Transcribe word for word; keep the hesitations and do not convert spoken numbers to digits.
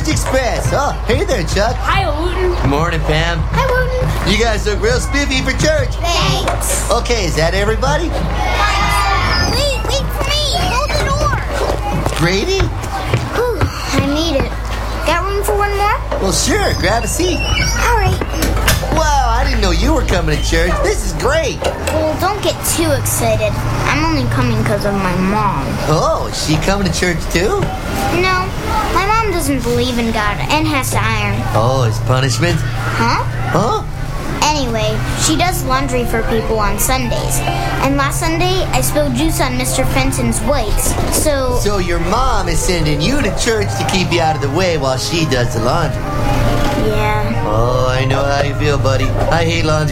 Village Express. Oh, hey there, Chuck. Hi, Wooten. Good morning, Pam. Hi, Wooten. You guys look real spiffy for church. Thanks. Okay, is that everybody? Wait, wait for me. Hold the door. Grady? Whew, I made it. Got room for one more? Well, sure. Grab a seat. All right. Wow, I didn't know you were coming to church. This is great. Well, don't get too excited. I'm only coming because of my mom. Oh, is she coming to church too? No, my mom doesn't believe in God and has to iron. Oh, it's punishment? Huh? Huh? Anyway, she does laundry for people on Sundays. And last Sunday, I spilled juice on Mister Fenton's whites. So... So your mom is sending you to church to keep you out of the way while she does the laundry. Yeah. Oh, I know how you feel, buddy. I hate laundry